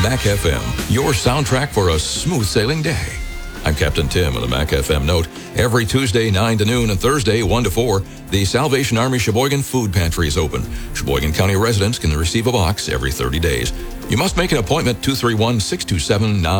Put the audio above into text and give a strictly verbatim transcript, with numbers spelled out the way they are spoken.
Mac F M, your soundtrack for a smooth sailing day. I'm Captain Tim with a Mac F M note. Every Tuesday, nine to noon, and Thursday, one to four, the Salvation Army Sheboygan Food Pantry is open. Sheboygan County residents can receive a box every thirty days. You must make an appointment, two three one, six two seven, nine